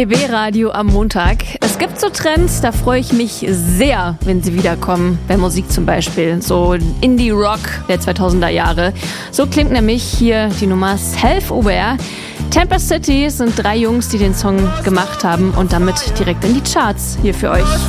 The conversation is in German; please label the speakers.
Speaker 1: BB-Radio am Montag. Es gibt so Trends, da freue ich mich sehr, wenn sie wiederkommen. Bei Musik zum Beispiel, so Indie-Rock der 2000er Jahre. So klingt nämlich hier die Nummer Self-Aware. Tempest City sind 3 Jungs, die den Song gemacht haben und damit direkt in die Charts hier für euch.